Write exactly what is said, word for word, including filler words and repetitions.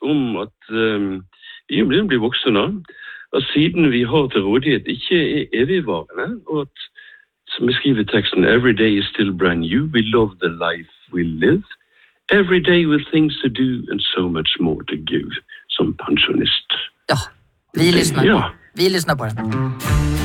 om at um, vi blir voksne, at siden vi har til rådighet ikke er evigvarende, og at, som jeg skriver i teksten, every day is still brand new, we love the life we live, every day with things to do and so much more to give, som pensjonist. Ja, vi lyssnar på, ja. vi lyssnar på den.